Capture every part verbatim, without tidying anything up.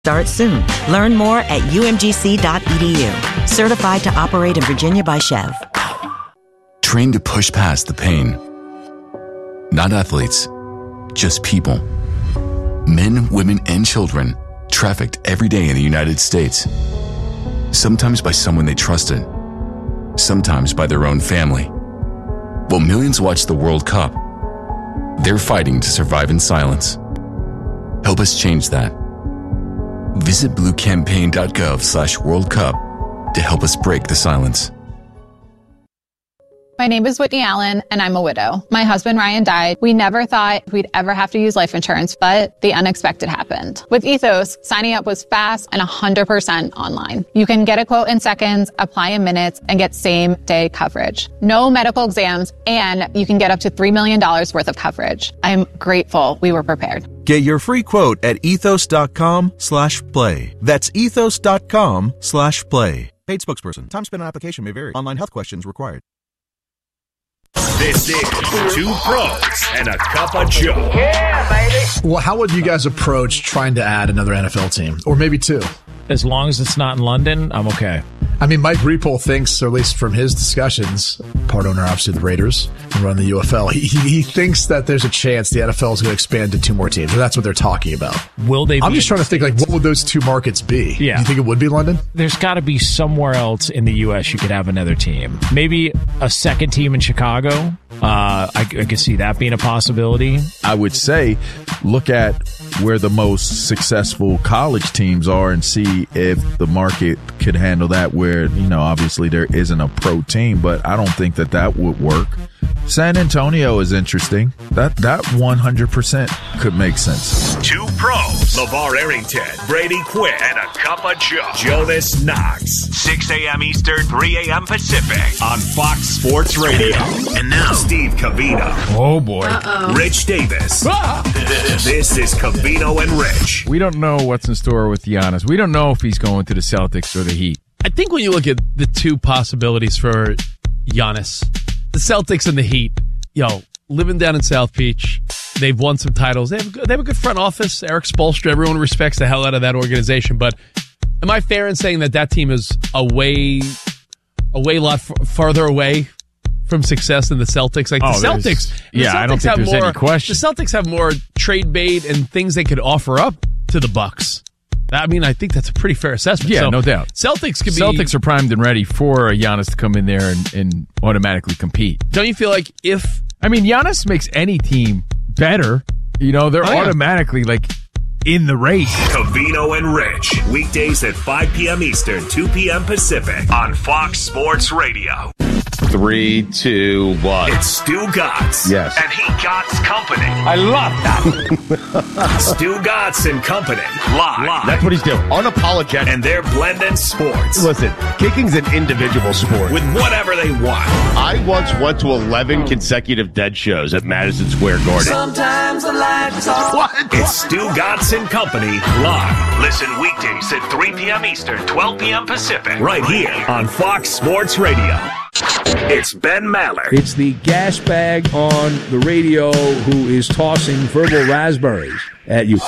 Start soon. Learn more at U M G C dot E D U. Certified to operate in Virginia by Chev. Trained to push past the pain. Not athletes, just people. Men, women, and children trafficked every day in the United States. Sometimes by someone they trusted. Sometimes by their own family. While millions watch the World Cup, they're fighting to survive in silence. Help us change that. Visit bluecampaign.gov slash World Cup to help us break the silence. My name is Whitney Allen, and I'm a widow. My husband, Ryan, died. We never thought we'd ever have to use life insurance, but the unexpected happened. With Ethos, signing up was fast and one hundred percent online. You can get a quote in seconds, apply in minutes, and get same-day coverage. No medical exams, and you can get up to three million dollars worth of coverage. I'm grateful we were prepared. Get your free quote at ethos.com slash play. That's ethos.com slash play. Paid spokesperson. Time spent on application may vary. Online health questions required. This is Two Pros and a Cup of Joe. Yeah, baby. Well, how would you guys approach trying to add another N F L team? Or maybe two? As long as it's not in London, I'm okay. I mean, Mike Repole thinks, or at least from his discussions, part owner, obviously, the Raiders, and run the U F L, he, he thinks that there's a chance the N F L is going to expand to two more teams, or that's what they're talking about. Will they? I'm be just trying to think, like, what would those two markets be? Yeah. Do you think it would be London? There's got to be somewhere else in the U S you could have another team. Maybe a second team in Chicago. Uh, I, I could see that being a possibility. I would say look at where the most successful college teams are and see if the market could handle that, where, you know, obviously there isn't a pro team, but I don't think that that would work. San Antonio is interesting. That that one hundred percent could make sense. Two Pros, LeVar Arrington, Brady Quinn, and a Cup of Joe. Jonas Knox, six a.m. Eastern, three a.m. Pacific on Fox Sports Radio. And now, Steve Covino. Oh, boy. Uh-oh. Rich Davis. Ah! This is Covino and Rich. We don't know what's in store with Giannis. We don't know if he's going to the Celtics or the Heat. I think when you look at the two possibilities for Giannis, the Celtics and the Heat, yo, living down in South Beach, they've won some titles. They have, they have a good front office. Eric Spoelstra, everyone respects the hell out of that organization. But am I fair in saying that that team is a way, a way lot f- farther away from success than the Celtics? Like oh, the Celtics, the yeah, Celtics I don't think there's more, any question. The Celtics have more trade bait and things they could offer up to the Bucks. I mean, I think that's a pretty fair assessment. Yeah, so no doubt. Celtics could be. Celtics are primed and ready for Giannis to come in there and, and automatically compete. Don't you feel like if I mean Giannis makes any team better, you know, they're oh, yeah. automatically like in the race. Covino and Rich, weekdays at five p.m. Eastern, two p.m. Pacific on Fox Sports Radio. Three, two, one. It's Stu Gatz. Yes. And he Gatz Company. I love that. Stu Gatz and Company. Live. Live. That's what he's doing. Unapologetic. And they're blending sports. Listen, kicking's an individual sport. With whatever they want. I once went to eleven consecutive Dead shows at Madison Square Garden. Sometimes the lights off. What? It's Stu Gatz and Company. Live. Listen weekdays at three p.m. Eastern, twelve p.m. Pacific. Right here on Fox Sports Radio. It's Ben Maller. It's the gas bag on the radio who is tossing verbal raspberries at you.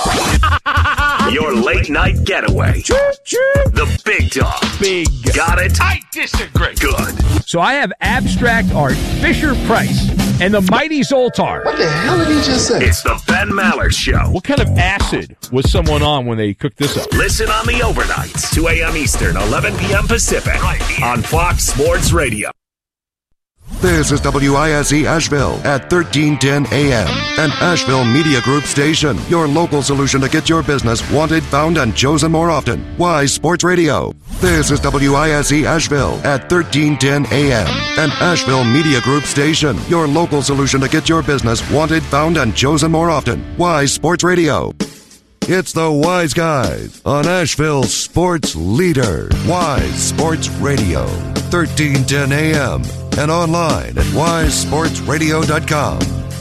Your late night getaway. The big dog. Big. Got it? I disagree. Good. So I have abstract art, Fisher Price, and the mighty Zoltar. What the hell did he just say? It's the Ben Maller Show. What kind of acid was someone on when they cooked this up? Listen on the overnights, two a.m. Eastern, eleven p.m. Pacific, right here on Fox Sports Radio. This is W I S E Asheville at thirteen ten a.m. An Asheville Media Group station. Your local solution to get your business wanted, found, and chosen more often. Wise Sports Radio. This is W I S E Asheville at thirteen ten a.m. An Asheville Media Group station. Your local solution to get your business wanted, found, and chosen more often. Wise Sports Radio. It's the Wise Guys on Asheville's sports leader. Wise Sports Radio. thirteen ten a.m. and online at wise sports radio dot com.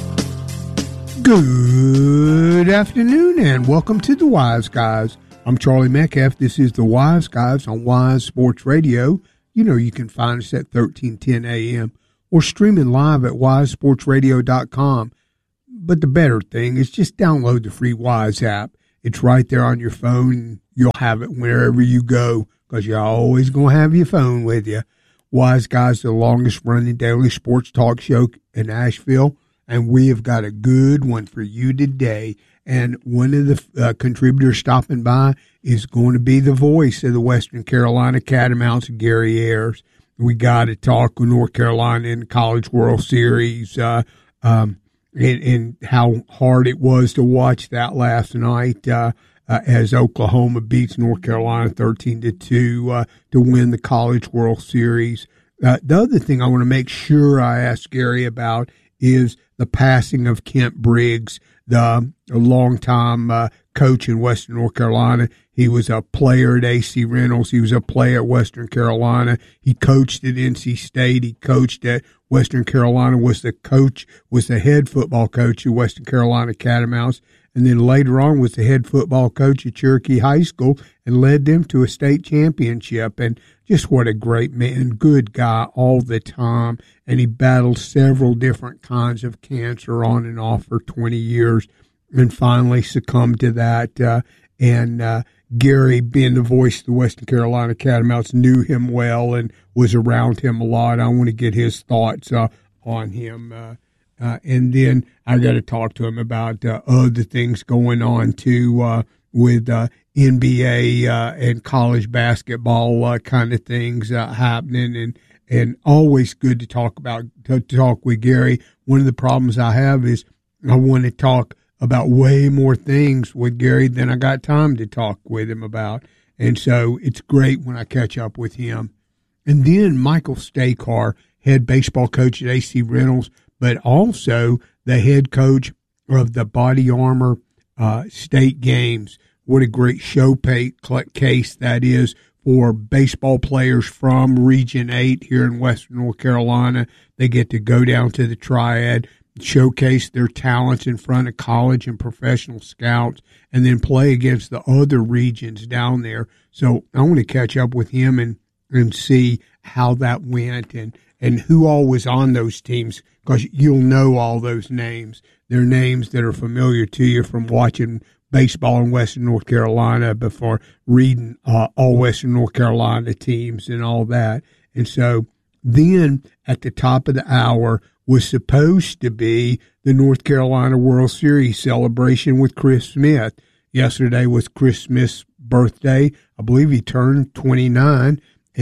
Good afternoon and welcome to the Wise Guys. I'm Charlie Metcalf. This is the Wise Guys on Wise Sports Radio. You know you can find us at thirteen ten a.m. or streaming live at wise sports radio dot com. But the better thing is just download the free Wise app. It's right there on your phone. You'll have it wherever you go because you're always going to have your phone with you. Wise Guys, the longest running daily sports talk show in Asheville, and we have got a good one for you today. And one of the uh, contributors stopping by is going to be the voice of the Western Carolina Catamounts, Gary Ayers. We got to talk with North Carolina in the College World Series, uh, um, and, and how hard it was to watch that last night uh, uh, as Oklahoma beats North Carolina thirteen to two uh, to win the College World Series. Uh, the other thing I want to make sure I ask Gary about is the passing of Kent Briggs, the longtime uh, coach in Western North Carolina. He was a player at A C Reynolds. He was a player at Western Carolina. He coached at N C State. He coached at Western Carolina, was the coach, was the head football coach at Western Carolina Catamounts, and then later on was the head football coach at Cherokee High School and led them to a state championship. And just what a great man, good guy all the time. And he battled several different kinds of cancer on and off for twenty years and finally succumbed to that. Uh, and uh, Gary, being the voice of the Western Carolina Catamounts, knew him well and was around him a lot. I want to get his thoughts uh, on him. Uh, uh, and then I got to talk to him about uh, other things going on, too, uh, with uh, N B A uh, and college basketball uh, kind of things uh, happening. And, and always good to talk about, to talk with Gary. One of the problems I have is I want to talk about way more things with Gary than I got time to talk with him about. And so it's great when I catch up with him. And then Michael Stakar, head baseball coach at A C Reynolds, but also the head coach of the Body Armor uh, State Games. What a great showcase that is for baseball players from Region eight here in Western North Carolina. They get to go down to the Triad, showcase their talents in front of college and professional scouts, and then play against the other regions down there. So I want to catch up with him and, and see how that went and, and who all was on those teams, because you'll know all those names. They're names that are familiar to you from watching baseball in Western North Carolina before reading uh, all Western North Carolina teams and all that. And so then at the top of the hour was supposed to be the North Carolina World Series celebration with Chris Smith. Yesterday was Chris Smith's birthday. I believe he turned twenty-nine,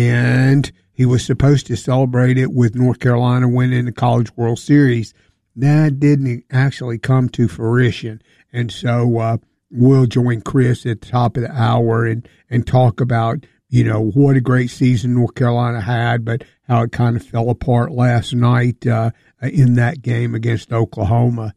and he was supposed to celebrate it with North Carolina winning the College World Series. That didn't actually come to fruition, and so uh, we'll join Chris at the top of the hour and, and talk about, you know, what a great season North Carolina had, but how it kind of fell apart last night uh, in that game against Oklahoma.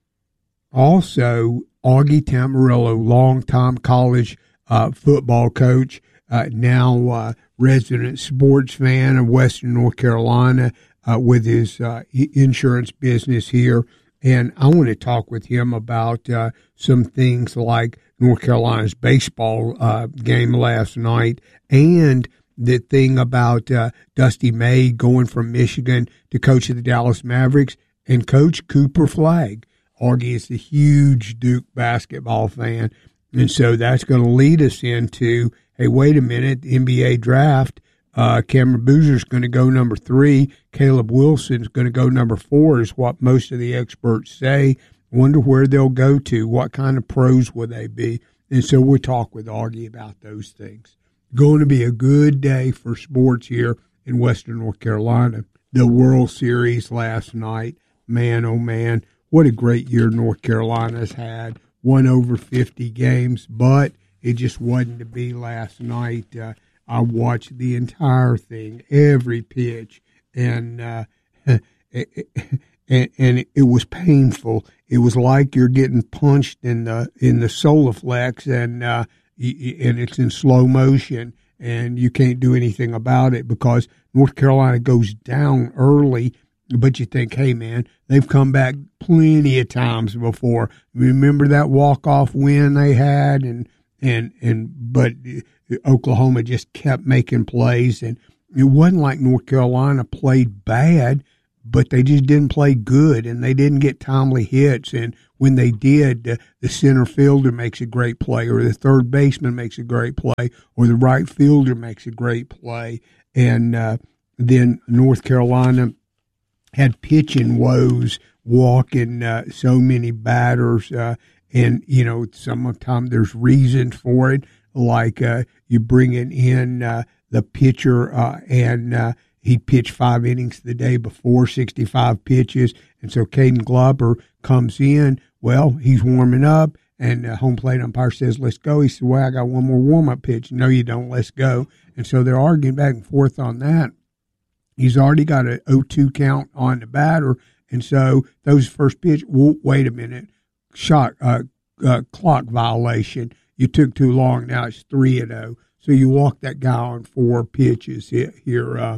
Also, Augie Tamarillo, longtime college uh, football coach, uh, now uh, resident sports fan of Western North Carolina uh, with his uh, insurance business here. And I want to talk with him about uh, some things like North Carolina's baseball uh, game last night and the thing about uh, Dusty May going from Michigan to coach of the Dallas Mavericks and coach Cooper Flagg. Augie is a huge Duke basketball fan, and so that's going to lead us into, hey, wait a minute, the N B A draft, uh, Cameron Boozer's going to go number three, Caleb Wilson's going to go number four is what most of the experts say. Wonder where they'll go to, what kind of pros will they be, and so we'll talk with Augie about those things. Going to be a good day for sports here in Western North Carolina. The World Series last night, man, oh man, what a great year North Carolina's had. Won over fifty games, but it just wasn't to be last night. Uh, I watched the entire thing, every pitch, and uh, it, it, and, and it was painful. It was like you're getting punched in the in the solar flex, and uh, and it's in slow motion, and you can't do anything about it because North Carolina goes down early. But you think, hey, man, they've come back plenty of times before. Remember that walk-off win they had? And, and, and but Oklahoma just kept making plays. And it wasn't like North Carolina played bad, but they just didn't play good, and they didn't get timely hits. And when they did, uh, the center fielder makes a great play, or the third baseman makes a great play, or the right fielder makes a great play. And uh, then North Carolina had pitching woes, walking uh, so many batters, uh, and, you know, sometimes there's reasons for it, like uh, you bringing in uh, the pitcher uh, and uh, he pitched five innings the day before, sixty-five pitches, and so Caden Glauber comes in. Well, he's warming up, and the home plate umpire says, let's go. He said, well, I got one more warm-up pitch. No, you don't. Let's go. And so they're arguing back and forth on that. He's already got an oh two count on the batter, and so those first pitch, well, wait a minute, shot uh, uh, clock violation. You took too long. Now it's three and oh. So you walk that guy on four pitches here. Uh,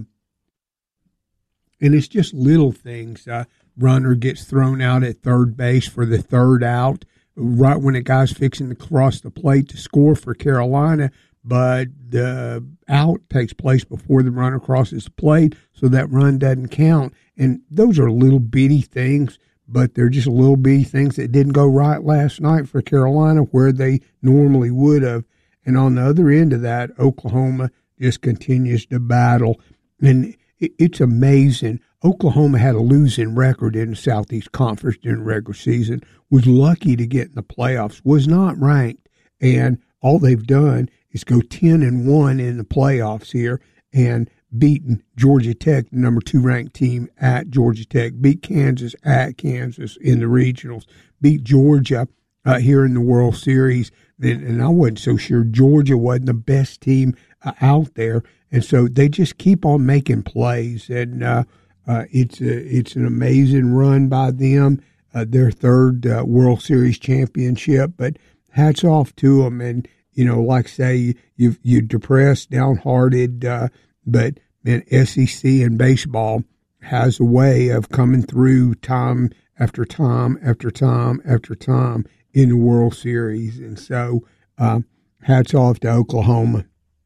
and it's just little things. Uh, runner gets thrown out at third base for the third out, right when the guy's fixing to cross the plate to score for Carolina, but the out takes place before the runner crosses the plate, so that run doesn't count. And those are little bitty things, but they're just little bitty things that didn't go right last night for Carolina where they normally would have. And on the other end of that, Oklahoma just continues to battle. And it's amazing. Oklahoma had a losing record in the Southeast Conference during the regular season, was lucky to get in the playoffs, was not ranked, and all they've done is go ten and one in the playoffs here and beaten Georgia Tech, the number two ranked team at Georgia Tech, beat Kansas at Kansas in the regionals, beat Georgia uh, here in the World Series, and, and I wasn't so sure Georgia wasn't the best team uh, out there. And so they just keep on making plays, and uh, uh, it's a, it's an amazing run by them, uh, their third uh, World Series championship. But hats off to them, and you know, like I say, you you depressed, downhearted, uh, but man, S E C and baseball has a way of coming through time after time after time after time in the World Series, and so uh, hats off to Oklahoma.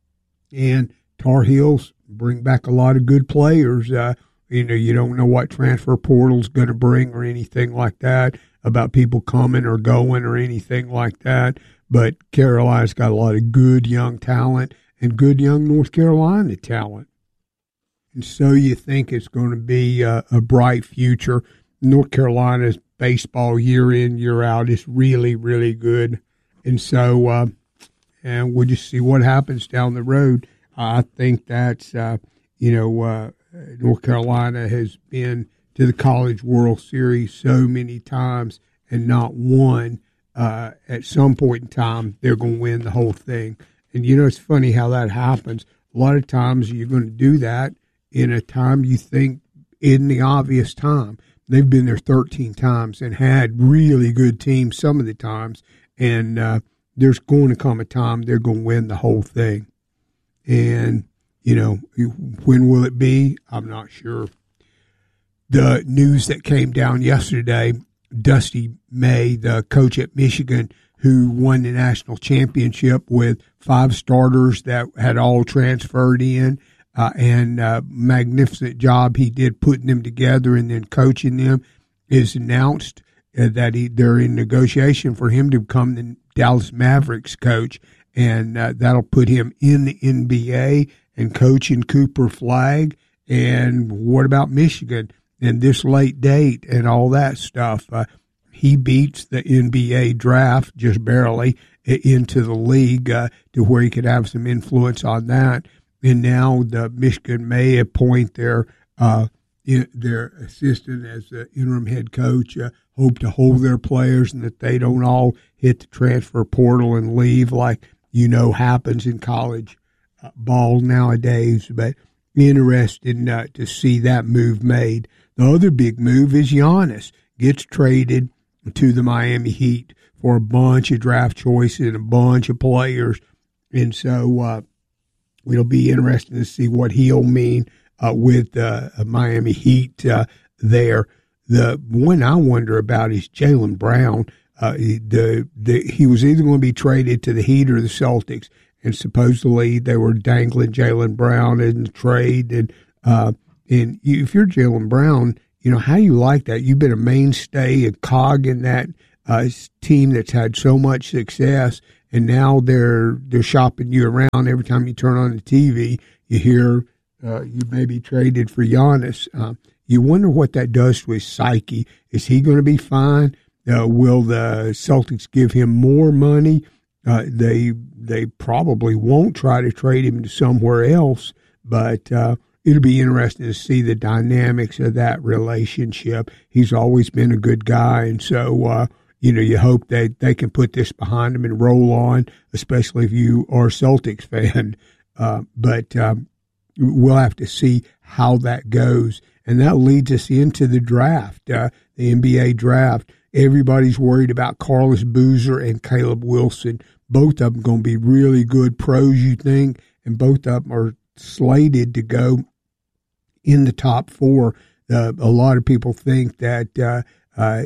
And Tar Heels bring back a lot of good players. Uh, you know, you don't know what transfer portal's going to bring or anything like that, about people coming or going or anything like that. But Carolina's got a lot of good young talent and good young North Carolina talent. And so you think it's going to be a, a bright future. North Carolina's baseball year in, year out is really, really good. And so uh, and we'll just see what happens down the road. I think that's, uh, you know, uh, North Carolina has been to the College World Series so many times and not won. Uh, at some point in time, they're going to win the whole thing. And, you know, it's funny how that happens. A lot of times you're going to do that in a time you think in the obvious time. They've been there thirteen times and had really good teams some of the times. And uh, there's going to come a time they're going to win the whole thing. And, you know, when will it be? I'm not sure. The news that came down yesterday, Dusty May, the coach at Michigan, who won the national championship with five starters that had all transferred in, uh, and uh, magnificent job he did putting them together and then coaching them, is announced uh, that he, they're in negotiation for him to become the Dallas Mavericks coach. And uh, that'll put him in the N B A and coaching Cooper Flagg. And what about Michigan and this late date and all that stuff? Uh, he beats the N B A draft just barely into the league uh, to where he could have some influence on that. And now the Michigan may appoint their uh, in, their assistant as the interim head coach, uh, hope to hold their players and that they don't all hit the transfer portal and leave like you know happens in college uh, ball nowadays. But interested uh, to see that move made. The other big move is Giannis gets traded to the Miami Heat for a bunch of draft choices and a bunch of players. And so uh, it'll be interesting to see what he'll mean uh, with uh, Miami Heat uh, there. The one I wonder about is Jaylen Brown. Uh, the, the he was either going to be traded to the Heat or the Celtics, and supposedly they were dangling Jaylen Brown in the trade. And uh, and if you're Jaylen Brown, you know, how you like that? You've been a mainstay, a cog in that uh, team that's had so much success, and now they're they're shopping you around. Every time you turn on the T V, you hear uh, you may be traded for Giannis. Uh, you wonder what that does to his psyche. Is he going to be fine? Uh, will the Celtics give him more money? Uh, they they probably won't try to trade him to somewhere else, but uh, it'll be interesting to see the dynamics of that relationship. He's always been a good guy, and so uh, you know you hope that they can put this behind him and roll on, especially if you are a Celtics fan. Uh, but um, we'll have to see how that goes, and that leads us into the draft, uh, the N B A draft. Everybody's worried about Carlos Boozer and Caleb Wilson. Both of them going to be really good pros, you think, and both of them are slated to go in the top four. Uh, a lot of people think that uh, uh,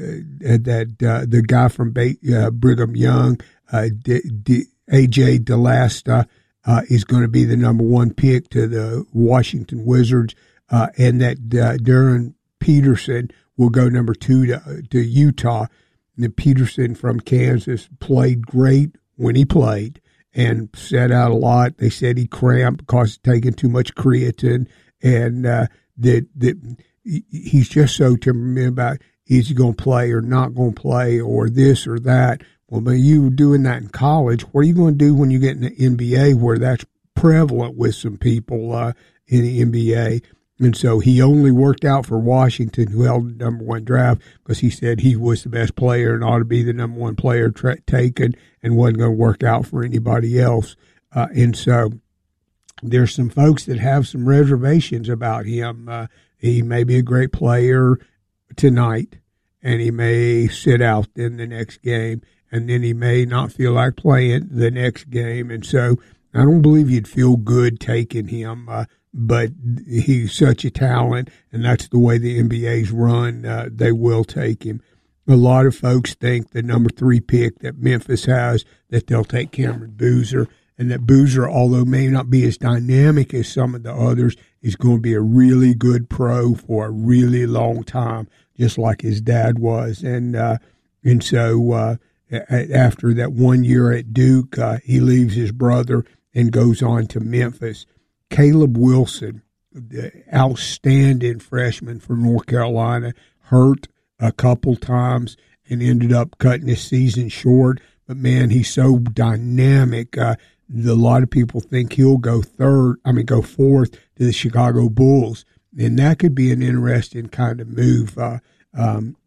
that uh, the guy from ba- uh, Brigham Young, uh, D- D- A J DeLasta, uh, is going to be the number one pick to the Washington Wizards, uh, and that uh, Darren Peterson will go number two to, to Utah. And Peterson from Kansas played great when he played and set out a lot. They said he cramped because of taking too much creatine, and uh, that that he's just so temperamental about is he going to play or not going to play or this or that. Well, but you were doing that in college. What are you going to do when you get in the N B A where that's prevalent with some people uh, in the N B A? And so he only worked out for Washington, who held the number one draft, because he said he was the best player and ought to be the number one player tra- taken and wasn't going to work out for anybody else. Uh, and so there's some folks that have some reservations about him. Uh, he may be a great player tonight, and he may sit out in the next game, and then he may not feel like playing the next game. And so I don't believe you'd feel good taking him, uh, but he's such a talent, and that's the way the N B A's run. Uh, they will take him. A lot of folks think the number three pick that Memphis has, that they'll take Cameron Boozer, and that Boozer, although may not be as dynamic as some of the others, is going to be a really good pro for a really long time, just like his dad was. And uh, and so uh, after that one year at Duke, uh, he leaves his brother and goes on to Memphis. Caleb Wilson, the outstanding freshman from North Carolina, hurt a couple times and ended up cutting his season short. But, man, he's so dynamic. Uh, a lot of people think he'll go third, I mean, go fourth to the Chicago Bulls. And that could be an interesting kind of move. Uh, um,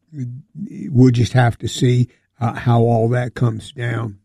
we'll just have to see uh, how all that comes down.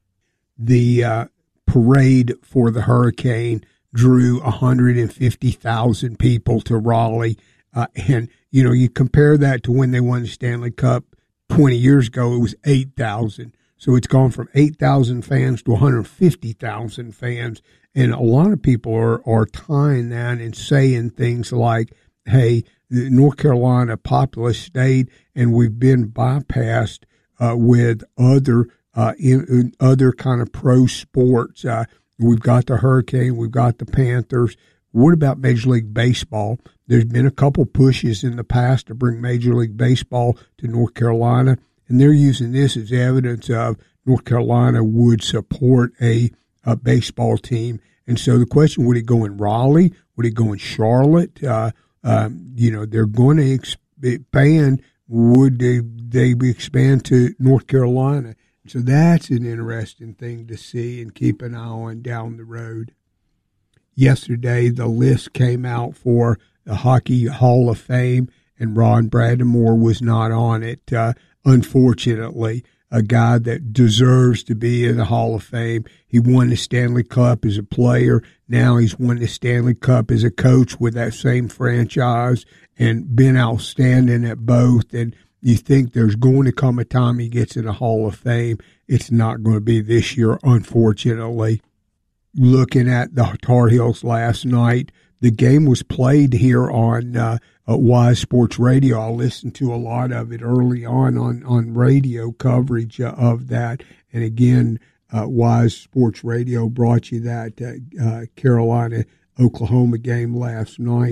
The uh, parade for the Hurricane drew one hundred fifty thousand people to Raleigh. Uh, and, you know, you compare that to when they won the Stanley Cup twenty years ago, it was eight thousand. So it's gone from eight thousand fans to one hundred fifty thousand fans. And a lot of people are, are tying that and saying things like, hey, North Carolina, populous state, and we've been bypassed uh, with other uh, in, in other kind of pro sports. Uh, We've got the Hurricane. We've got the Panthers. What about Major League Baseball? There's been a couple pushes in the past to bring Major League Baseball to North Carolina, and they're using this as evidence of North Carolina would support a, a baseball team. And so the question, would it go in Raleigh? Would it go in Charlotte? Uh, um, you know, they're going to expand. Would they, they expand to North Carolina? So that's an interesting thing to see and keep an eye on down the road. Yesterday, the list came out for the Hockey Hall of Fame, and Ron Bradamore was not on it, uh, unfortunately. A guy that deserves to be in the Hall of Fame. He won the Stanley Cup as a player. Now he's won the Stanley Cup as a coach with that same franchise and been outstanding at both. And you think there's going to come a time he gets in the Hall of Fame. It's not going to be this year, unfortunately. Looking at the Tar Heels last night, the game was played here on uh, uh, Wise Sports Radio. I listened to a lot of it early on on, on radio coverage uh, of that. And again, uh, Wise Sports Radio brought you that uh, uh, Carolina-Oklahoma game last night.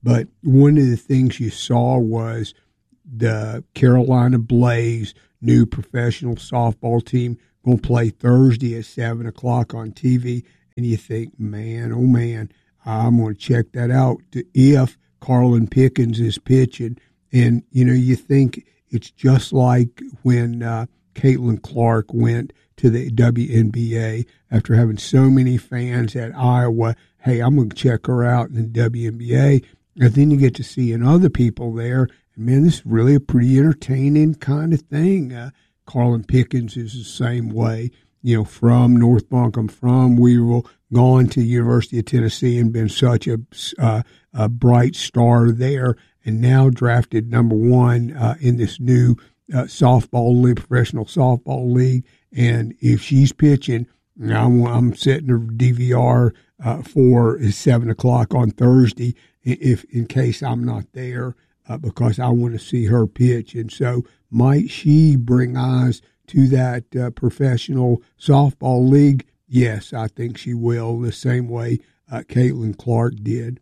But one of the things you saw was the Carolina Blaze new professional softball team going to play Thursday at seven o'clock on T V. And you think, man, oh, man, I'm going to check that out if Carlin Pickens is pitching. And, you know, you think it's just like when uh, Caitlin Clark went to the W N B A after having so many fans at Iowa. Hey, I'm going to check her out in the W N B A. And then you get to seeing other people there. And, man, this is really a pretty entertaining kind of thing. Uh, Carlin Pickens is the same way. You know, from North Buncombe, from Weaverville, gone to University of Tennessee and been such a, uh, a bright star there, and now drafted number one uh, in this new uh, softball league, professional softball league. And if she's pitching, I'm, I'm setting a D V R uh, for seven o'clock on Thursday, if in case I'm not there, uh, because I want to see her pitch. And so, might she bring eyes to that uh, professional softball league? Yes, I think she will, the same way uh, Caitlin Clark did.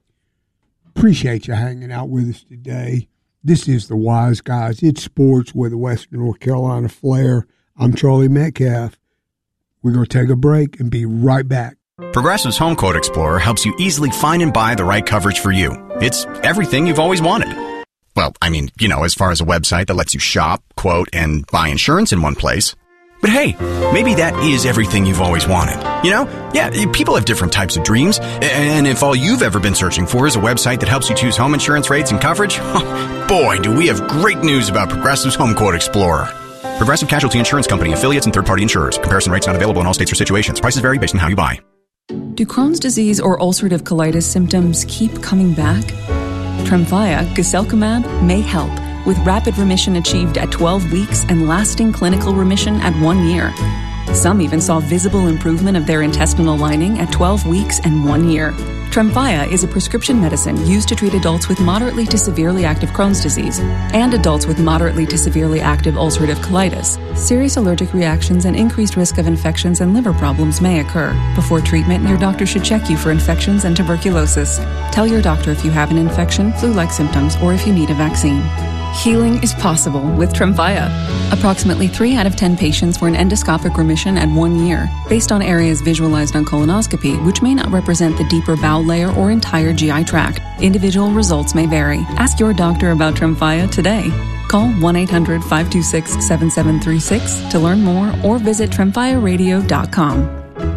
Appreciate you hanging out with us today. This is the Wise Guys. It's sports with a Western North Carolina flair. I'm Charlie Metcalf. We're going to take a break and be right back. Progressive's Home Quote Explorer helps you easily find and buy the right coverage for you. It's everything you've always wanted. Well, I mean, you know, as far as a website that lets you shop, quote, and buy insurance in one place. But hey, maybe that is everything you've always wanted. You know? Yeah, people have different types of dreams. And if all you've ever been searching for is a website that helps you choose home insurance rates and coverage, boy, do we have great news about Progressive's Home Quote Explorer. Progressive Casualty Insurance Company, affiliates, and third-party insurers. Comparison rates not available in all states or situations. Prices vary based on how you buy. Do Crohn's disease or ulcerative colitis symptoms keep coming back? Tremfya, guselkumab, may help, with rapid remission achieved at twelve weeks and lasting clinical remission at one year. Some even saw visible improvement of their intestinal lining at twelve weeks and one year. Tremfya is a prescription medicine used to treat adults with moderately to severely active Crohn's disease and adults with moderately to severely active ulcerative colitis. Serious allergic reactions and increased risk of infections and liver problems may occur. Before treatment, your doctor should check you for infections and tuberculosis. Tell your doctor if you have an infection, flu-like symptoms, or if you need a vaccine. Healing is possible with Tremfya. Approximately three out of ten patients were in endoscopic remission at one year, based on areas visualized on colonoscopy, which may not represent the deeper bowel layer or entire G I tract. Individual results may vary. Ask your doctor about Tremfya today. Call one eight hundred five two six seven seven three six to learn more or visit tremfya radio dot com.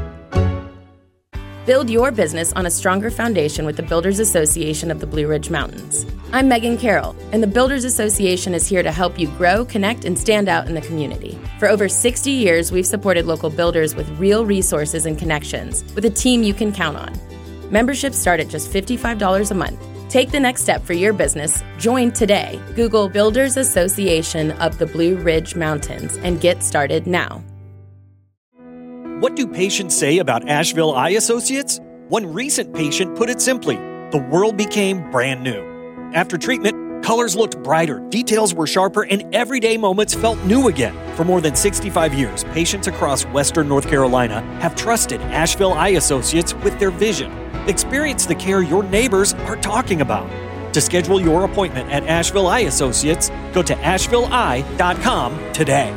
Build your business on a stronger foundation with the Builders Association of the Blue Ridge Mountains. I'm Megan Carroll, and the Builders Association is here to help you grow, connect, and stand out in the community. For over sixty years, we've supported local builders with real resources and connections, with a team you can count on. Memberships start at just fifty-five dollars a month. Take the next step for your business. Join today. Google Builders Association of the Blue Ridge Mountains and get started now. What do patients say about Asheville Eye Associates? One recent patient put it simply, the world became brand new. After treatment, colors looked brighter, details were sharper, and everyday moments felt new again. For more than sixty-five years, patients across Western North Carolina have trusted Asheville Eye Associates with their vision. Experience the care your neighbors are talking about. To schedule your appointment at Asheville Eye Associates, go to asheville eye dot com today.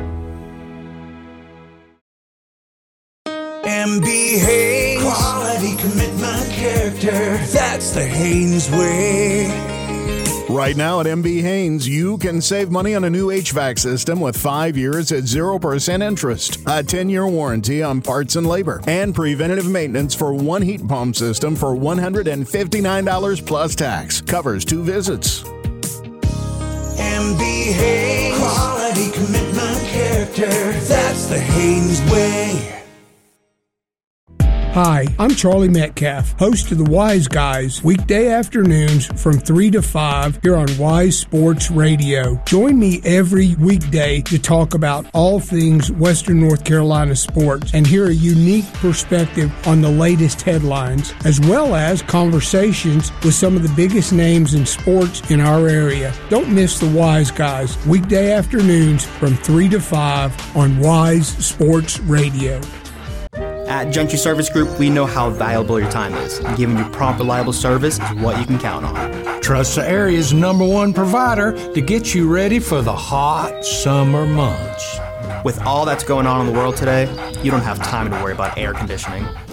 M B Haynes. Quality, commitment, character. That's the Haynes way. Right now at M B Haynes, you can save money on a new H V A C system with five years at zero percent interest, a ten-year warranty on parts and labor, and preventative maintenance for one heat pump system for one hundred fifty-nine dollars plus tax. Covers two visits. M B Haynes. Quality, commitment, character. That's the Haynes way. Hi, I'm Charlie Metcalf, host of the Wise Guys, weekday afternoons from three to five here on Wise Sports Radio. Join me every weekday to talk about all things Western North Carolina sports and hear a unique perspective on the latest headlines, as well as conversations with some of the biggest names in sports in our area. Don't miss the Wise Guys, weekday afternoons from three to five on Wise Sports Radio. At At Gentry Service Group, we know how valuable your time is, and giving you prompt, reliable service is what you can count on. Trust the area's number one provider to get you ready for the hot summer months. With all that's going on in the world today, you don't have time to worry about air conditioning.